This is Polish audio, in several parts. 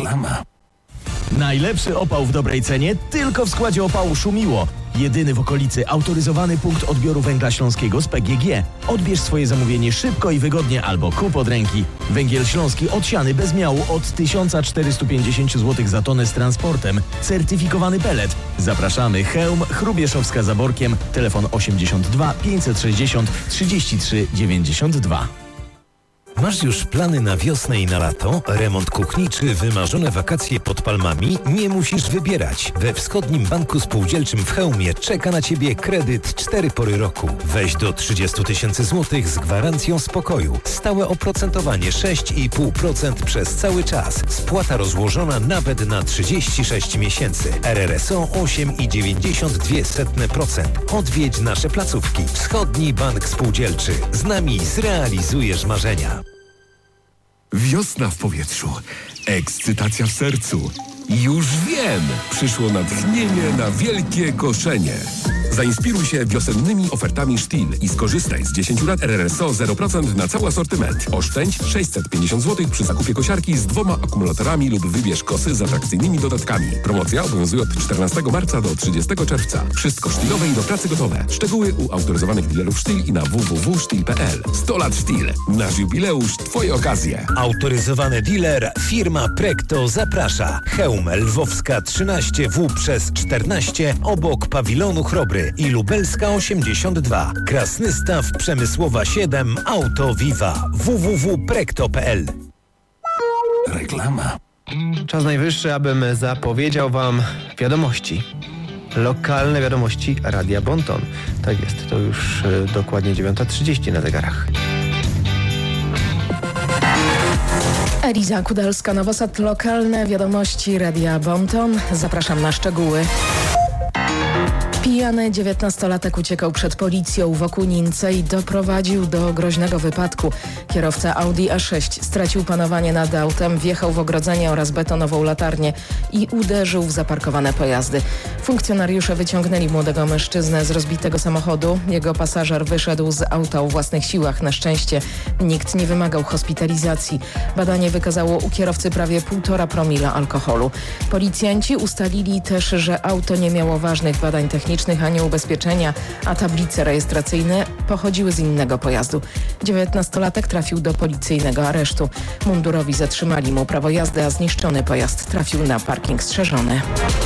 Reklama. Najlepszy opał w dobrej cenie tylko w składzie opału Szumiło. Jedyny w okolicy autoryzowany punkt odbioru węgla śląskiego z PGG. Odbierz swoje zamówienie szybko i wygodnie albo kup od ręki. Węgiel śląski odsiany bez miału od 1450 zł za tonę z transportem. Certyfikowany pelet. Zapraszamy. Chełm, Chrubieszowska za Borkiem. Telefon 82 560 33 92. Masz już plany na wiosnę i na lato? Remont kuchni czy wymarzone wakacje pod palmami? Nie musisz wybierać. We Wschodnim Banku Spółdzielczym w Chełmie czeka na Ciebie kredyt 4 pory roku. Weź do 30 000 złotych z gwarancją spokoju. Stałe oprocentowanie 6,5% przez cały czas. Spłata rozłożona nawet na 36 miesięcy. RRSO 8,92%. Odwiedź nasze placówki. Wschodni Bank Spółdzielczy. Z nami zrealizujesz marzenia. Wiosna w powietrzu, ekscytacja w sercu. Już wiem! Przyszło natchnienie na wielkie koszenie. Zainspiruj się wiosennymi ofertami Stihl i skorzystaj z 10 lat RRSO 0% na cały asortyment. Oszczędź 650 zł przy zakupie kosiarki z 2 akumulatorami lub wybierz kosy z atrakcyjnymi dodatkami. Promocja obowiązuje od 14 marca do 30 czerwca. Wszystko Stihlowe i do pracy gotowe. Szczegóły u autoryzowanych dealerów Stihl i na www.stihl.pl. 100 lat Stihl. Nasz jubileusz, Twoje okazje. Autoryzowany dealer firma Prekto zaprasza. Chełm Lwowska 13W przez 14 obok pawilonu Chrobry i Lubelska 82. Krasnystaw Przemysłowa 7 Auto Viva. www.prekto.pl. Reklama. Czas najwyższy, abym zapowiedział Wam wiadomości. Lokalne wiadomości Radia Bonton. Tak jest, to już dokładnie 9:30 na zegarach. Eliza Kudalska-Nowosad, lokalne wiadomości Radia Bonton. Zapraszam na szczegóły. Pijany 19-latek uciekał przed policją w Okunince i doprowadził do groźnego wypadku. Kierowca Audi A6 stracił panowanie nad autem, wjechał w ogrodzenie oraz betonową latarnię i uderzył w zaparkowane pojazdy. Funkcjonariusze wyciągnęli młodego mężczyznę z rozbitego samochodu. Jego pasażer wyszedł z auta o własnych siłach. Na szczęście nikt nie wymagał hospitalizacji. Badanie wykazało u kierowcy prawie 1,5 promila alkoholu. Policjanci ustalili też, że auto nie miało ważnych badań technicznych ani ubezpieczenia, a tablice rejestracyjne pochodziły z innego pojazdu. 19-latek trafił do policyjnego aresztu. Mundurowi zatrzymali mu prawo jazdy, a zniszczony pojazd trafił na parking strzeżony.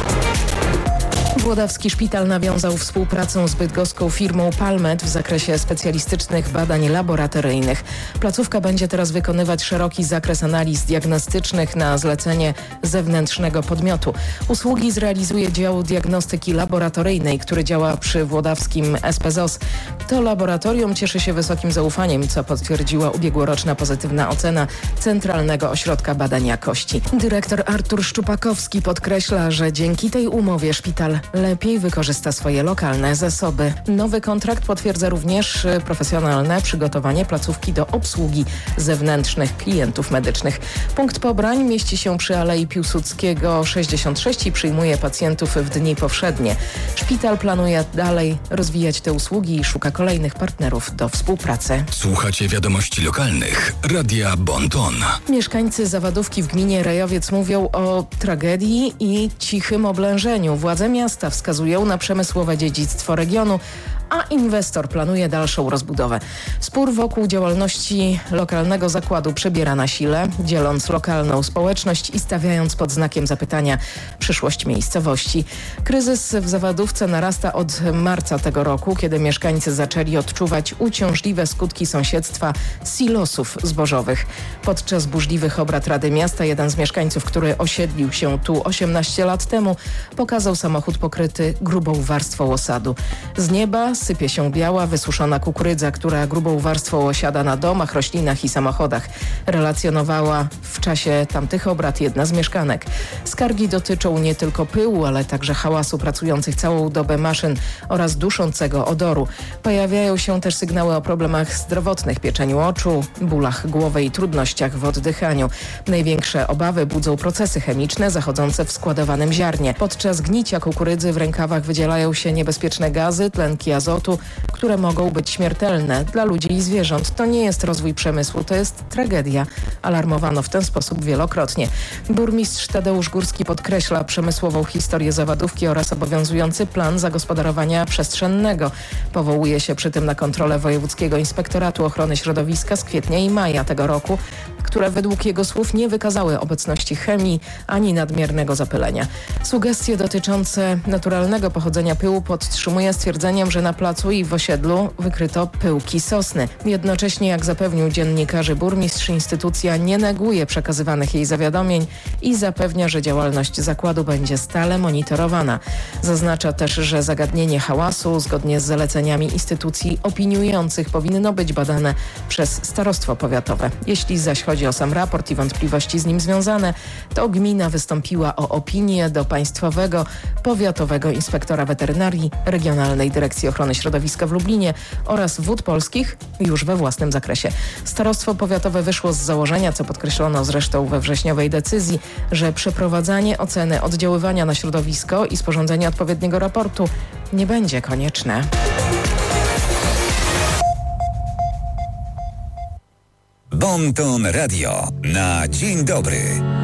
Włodawski szpital nawiązał współpracę z bydgoską firmą Palmet w zakresie specjalistycznych badań laboratoryjnych. Placówka będzie teraz wykonywać szeroki zakres analiz diagnostycznych na zlecenie zewnętrznego podmiotu. Usługi zrealizuje dział diagnostyki laboratoryjnej, który działa przy włodawskim SPZOS. To laboratorium cieszy się wysokim zaufaniem, co potwierdziła ubiegłoroczna pozytywna ocena Centralnego Ośrodka Badań Jakości. Dyrektor Artur Szczupakowski podkreśla, że dzięki tej umowie szpital lepiej wykorzysta swoje lokalne zasoby. Nowy kontrakt potwierdza również profesjonalne przygotowanie placówki do obsługi zewnętrznych klientów medycznych. Punkt pobrań mieści się przy Alei Piłsudskiego 66 i przyjmuje pacjentów w dni powszednie. Szpital planuje dalej rozwijać te usługi i szuka kolejnych partnerów do współpracy. Słuchacie wiadomości lokalnych Radia Bonton. Mieszkańcy Zawadówki w gminie Rejowiec mówią o tragedii i cichym oblężeniu. Władze miasta wskazują na przemysłowe dziedzictwo regionu, a inwestor planuje dalszą rozbudowę. Spór wokół działalności lokalnego zakładu przybiera na sile, dzieląc lokalną społeczność i stawiając pod znakiem zapytania przyszłość miejscowości. Kryzys w Zawadówce narasta od marca tego roku, kiedy mieszkańcy zaczęli odczuwać uciążliwe skutki sąsiedztwa silosów zbożowych. Podczas burzliwych obrad Rady Miasta jeden z mieszkańców, który osiedlił się tu 18 lat temu, pokazał samochód pokryty grubą warstwą osadu. Z nieba sypie się biała, wysuszona kukurydza, która grubą warstwą osiada na domach, roślinach i samochodach. Relacjonowała w czasie tamtych obrad jedna z mieszkanek. Skargi dotyczą nie tylko pyłu, ale także hałasu pracujących całą dobę maszyn oraz duszącego odoru. Pojawiają się też sygnały o problemach zdrowotnych, pieczeniu oczu, bólach głowy i trudnościach w oddychaniu. Największe obawy budzą procesy chemiczne zachodzące w składowanym ziarnie. Podczas gnicia kukurydzy w rękawach wydzielają się niebezpieczne gazy, tlenki azotu, które mogą być śmiertelne dla ludzi i zwierząt. To nie jest rozwój przemysłu, to jest tragedia. Alarmowano w ten sposób sposób wielokrotnie. Burmistrz Tadeusz Górski podkreśla przemysłową historię Zawadówki oraz obowiązujący plan zagospodarowania przestrzennego. Powołuje się przy tym na kontrolę Wojewódzkiego Inspektoratu Ochrony Środowiska z kwietnia i maja tego roku, które według jego słów nie wykazały obecności chemii ani nadmiernego zapylenia. Sugestie dotyczące naturalnego pochodzenia pyłu podtrzymuje stwierdzeniem, że na placu i w osiedlu wykryto pyłki sosny. Jednocześnie, jak zapewnił dziennikarzy burmistrz, instytucja nie neguje przekazywanych jej zawiadomień i zapewnia, że działalność zakładu będzie stale monitorowana. Zaznacza też, że zagadnienie hałasu zgodnie z zaleceniami instytucji opiniujących powinno być badane przez starostwo powiatowe. Jeśli zaś chodzi o sam raport i wątpliwości z nim związane, to gmina wystąpiła o opinię do Państwowego Powiatowego Inspektora Weterynarii, Regionalnej Dyrekcji Ochrony Środowiska w Lublinie oraz Wód Polskich już we własnym zakresie. Starostwo powiatowe wyszło z założenia, co podkreślono zresztą we wrześniowej decyzji, że przeprowadzanie oceny oddziaływania na środowisko i sporządzenie odpowiedniego raportu nie będzie konieczne. Bon Ton Radio na dzień dobry.